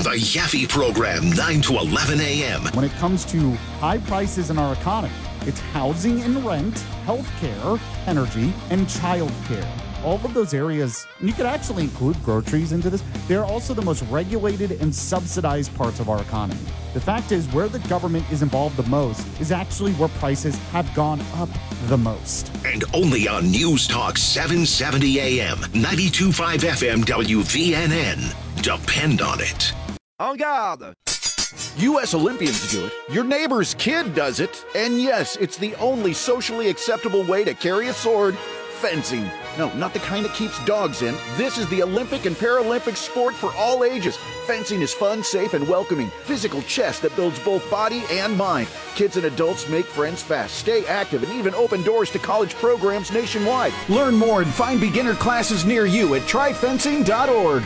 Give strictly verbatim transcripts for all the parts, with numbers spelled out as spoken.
The Yaffe Program, nine to eleven a.m. When it comes to high prices in our economy, it's housing and rent, healthcare, energy, and childcare. All of those areas, and you could actually include groceries into this, they're also the most regulated and subsidized parts of our economy. The fact is, where the government is involved the most is actually where prices have gone up the most. And only on News Talk seven seventy a.m., ninety-two point five F M W V N N. Depend on it. En garde! U S Olympians do it, your neighbor's kid does it, and yes, it's the only socially acceptable way to carry a sword, fencing. No, not the kind that keeps dogs in. This is the Olympic and Paralympic sport for all ages. Fencing is fun, safe, and welcoming. Physical chess that builds both body and mind. Kids and adults make friends fast, stay active, and even open doors to college programs nationwide. Learn more and find beginner classes near you at try fencing dot org.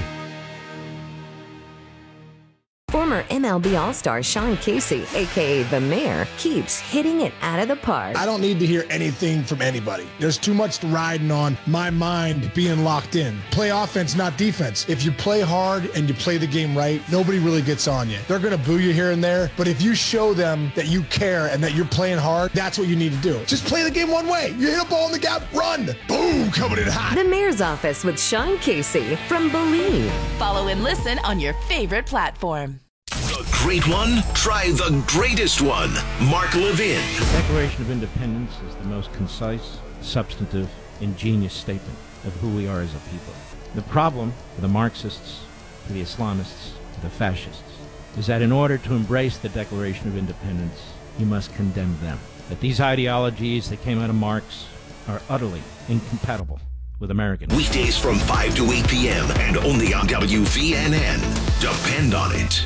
Former M L B All-Star Sean Casey, a k a. The Mayor, keeps hitting it out of the park. I don't need to hear anything from anybody. There's too much riding on my mind being locked in. Play offense, not defense. If you play hard and you play the game right, nobody really gets on you. They're going to boo you here and there, but if you show them that you care and that you're playing hard, that's what you need to do. Just play the game one way. You hit a ball in the gap, run. Boom, coming in hot. The Mayor's Office with Sean Casey from Believe. Follow and listen on your favorite platform. The great one? Try the greatest one. Mark Levin. The Declaration of Independence is the most concise, substantive, ingenious statement of who we are as a people. The problem for the Marxists, for the Islamists, for the fascists, is that in order to embrace the Declaration of Independence, you must condemn them. That these ideologies that came out of Marx are utterly incompatible with American. Weekdays from five to eight p.m. and only on W V N N. Depend on it.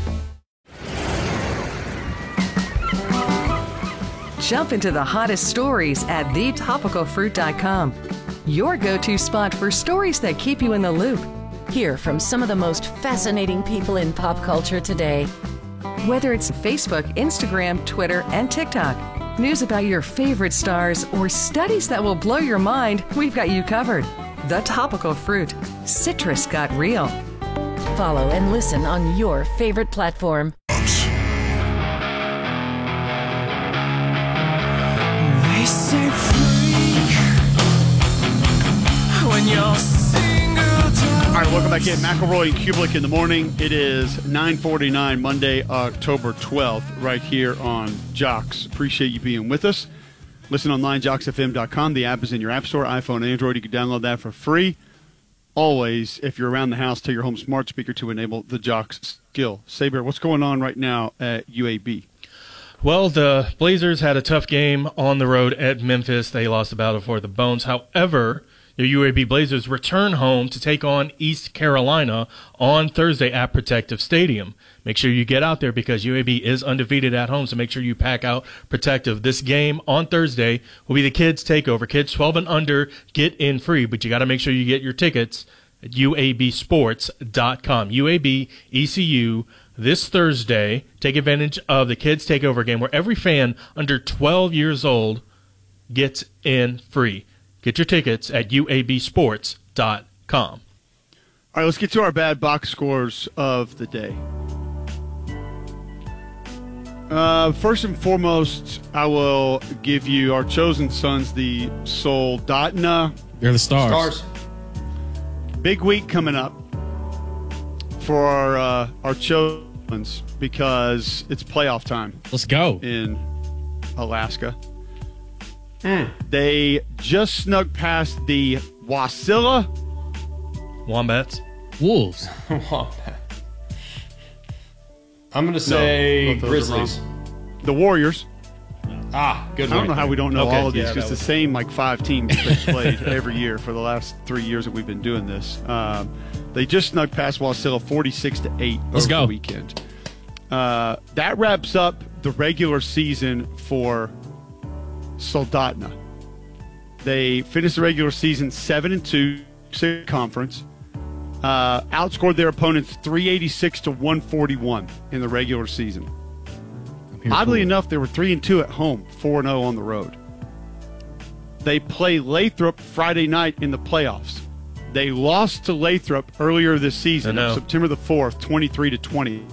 Jump into the hottest stories at the topical fruit dot com. Your go-to spot for stories that keep you in the loop. Hear from some of the most fascinating people in pop culture today. Whether it's Facebook, Instagram, Twitter, and TikTok, news about your favorite stars, or studies that will blow your mind, we've got you covered. The Topical Fruit. Citrus got real. Follow and listen on your favorite platform. They say free when you're single. All right, welcome back in. McElroy and Kublik in the morning. It is nine forty-nine, Monday, October twelfth, right here on Jocks. Appreciate you being with us. Listen online, jocks f m dot com. The app is in your app store, iPhone and Android. You can download that for free. Always, if you're around the house, tell your home smart speaker to enable the Jocks skill. Saber, what's going on right now at U A B? Well, the Blazers had a tough game on the road at Memphis. They lost the battle for the Bones. However, the U A B Blazers return home to take on East Carolina on Thursday at Protective Stadium. Make sure you get out there because U A B is undefeated at home, so make sure you pack out Protective. This game on Thursday will be the Kids Takeover. Kids twelve and under get in free, but you got to make sure you get your tickets at U A B sports dot com. U A B E C U this Thursday. Take advantage of the Kids Takeover game where every fan under twelve years old gets in free. Get your tickets at U A B sports dot com. All right, let's get to our bad box scores of the day. Uh, first and foremost, I will give you our chosen sons, the Soldotna. They're the stars. Stars. Big week coming up for our uh, our chosen ones because it's playoff time. Let's go. In Alaska. Mm. They just snuck past the Wasilla Wombats. Wolves. Wombat. I'm going to say no, Grizzlies. The Warriors. Ah, good I don't right know how there. we don't know Okay, all of these yeah, because that the was... same like five teams they've played every year for the last three years that we've been doing this. Um, they just snuck past Wasilla forty-six to eight Let's over go. the weekend. Uh, that wraps up the regular season for Soldotna. They finished the regular season seven and two, six conference. Uh, outscored their opponents three eighty-six to one forty-one in the regular season. Oddly enough, they were three and two at home, four and zero on the road. They play Lathrop Friday night in the playoffs. They lost to Lathrop earlier this season, on September the fourth, twenty-three to twenty.